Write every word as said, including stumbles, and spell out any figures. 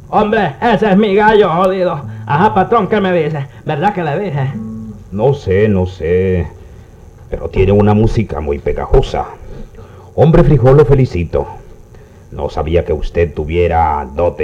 Hombre, ese es mi gallo, jodido. Ajá, patrón, ¿qué me dice? ¿Verdad que le dije? No sé, no sé, pero tiene una música muy pegajosa. Hombre Frijol, lo felicito. No sabía que usted tuviera dotes